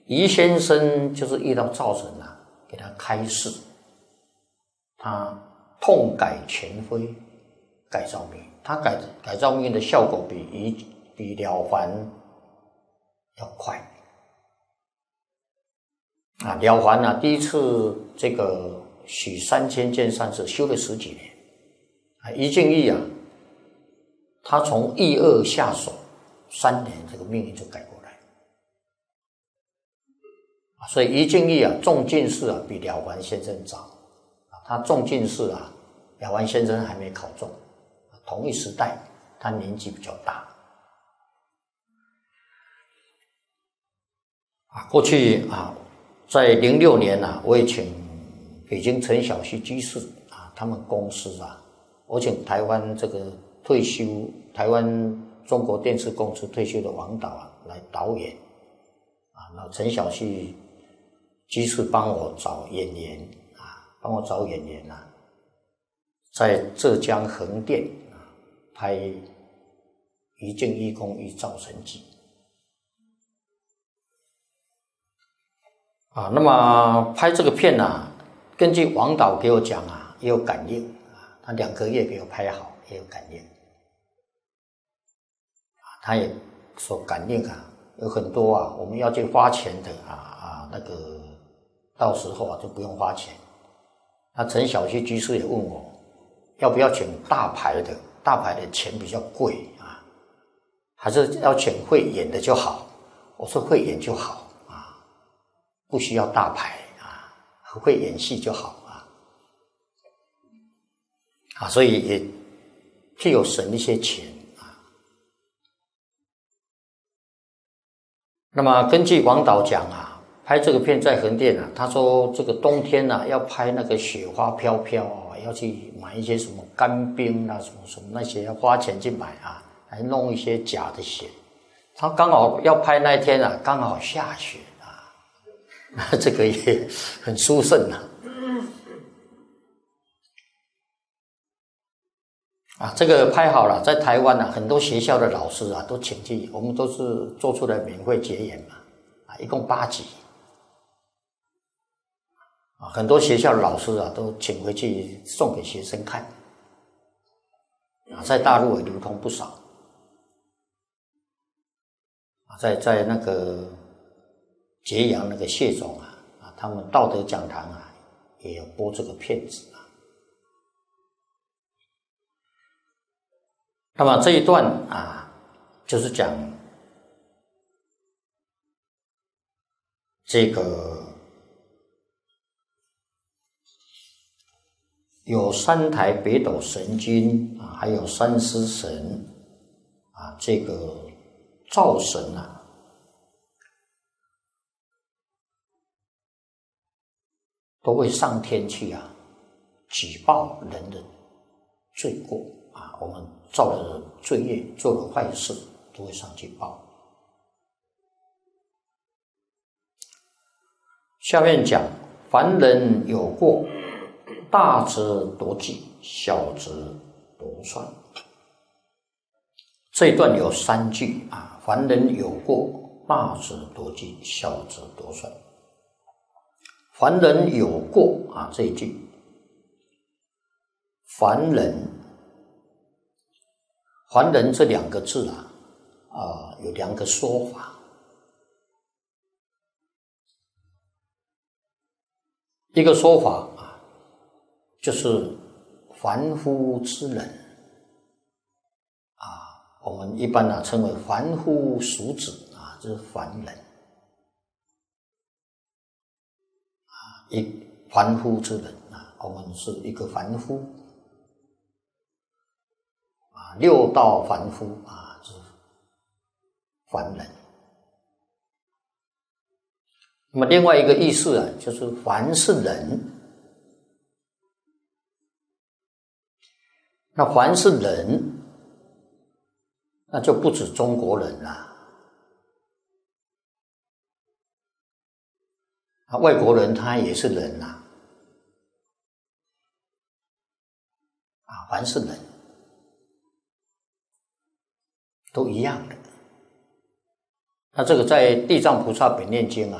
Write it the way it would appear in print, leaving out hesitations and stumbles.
余先生就是遇到灶神啊，给他开示，他痛改前非，改造命运。他改造命运的效果比了凡要快啊！了凡啊，第一次这个许3000件善事，修了10几年啊。于敬义啊，他从1、2下手，3年这个命运就改过来啊。所以于敬义啊，中进士啊，比了凡先生早啊。他中进士啊，了凡先生还没考中，同一时代，他年纪比较大啊。过去啊，在06年啊，我也请北京陈小旭居士啊，他们公司啊，我请台湾这个台湾中国电视公司退休的王导啊来导演啊。那陈小旭居士帮我找演员啊，在浙江横店啊拍《余敬义公与灶神记》啊。那么拍这个片啊，根据王导给我讲啊，也有感应啊，他2个月给我拍好，也有感应啊。他也说感应啊，有很多啊，我们要去花钱的那个到时候啊就不用花钱。那陈小旭居士也问我，要不要请大牌的？大牌的钱比较贵啊，还是要请会演的就好？我说会演就好啊，不需要大牌啊，会演戏就好啊。所以也替我省一些钱啊。那么根据王导讲啊，拍这个片在横店啊，他说这个冬天啊要拍那个雪花飘飘啊，要去买一些什么干冰啊，什么那些要花钱去买啊，还弄一些假的雪。他刚好要拍那一天啊，刚好下雪啊，这个也很殊胜啊。这个拍好了，在台湾啊，很多学校的老师啊都请去，我们都是做出来免费结缘嘛啊，一共8集啊，很多学校的老师啊都请回去送给学生看啊，在大陆也流通不少啊，在那个揭阳那个谢总啊，他们道德讲堂啊也有播这个片子啊。那么这一段啊，就是讲这个有3台北斗神君啊，还有三尸神啊，这个灶神啊，都会上天去啊，举报人的罪过啊，我们造了罪业，做了坏事，都会上去报。下面讲，凡人有过，大则夺计，小则夺算。这一段有3句啊，凡人有过，大则夺计，小则夺算。凡人有过啊，这一句，凡人这2个字啊，有2个说法。一个说法啊，就是凡夫之人啊，我们一般啊称为凡夫俗子啊，这是凡人啊，凡夫之人啊，我们是一个凡夫啊，6道凡夫啊，是凡人。那么另外一个意思啊，就是凡是人，那凡是人，那就不止中国人啦，外国人他也是人呐，凡是人都一样的。那这个在《地藏菩萨本愿经》啊